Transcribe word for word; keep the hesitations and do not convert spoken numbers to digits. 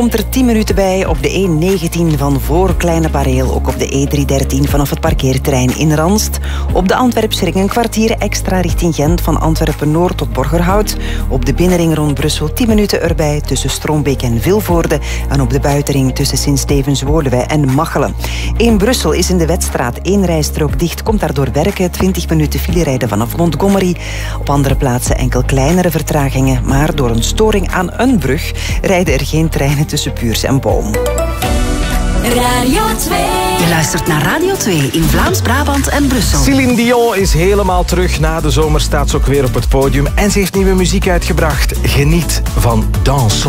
Komt er tien minuten bij op de E negentien van voor Kleine Bareel. Ook op de E driehonderddertien vanaf het parkeerterrein in Ranst. Op de Antwerpsring een kwartier extra richting Gent van Antwerpen-Noord tot Borgerhout. Op de binnenring rond Brussel tien minuten erbij tussen Strombeek en Vilvoorde. En op de buitenring tussen Sint-Stevens-Woluwe en Machelen. In Brussel is in de Wetstraat één rijstrook dicht. Komt daardoor werken. twintig minuten file rijden vanaf Montgomery. Op andere plaatsen enkel kleinere vertragingen. Maar door een storing aan een brug rijden er geen treinen tussen Puurs en Boom. Radio twee. Je luistert naar Radio twee in Vlaams-Brabant en Brussel. Céline Dion is helemaal terug. Na de zomer staat ze ook weer op het podium. En ze heeft nieuwe muziek uitgebracht. Geniet van Dansons.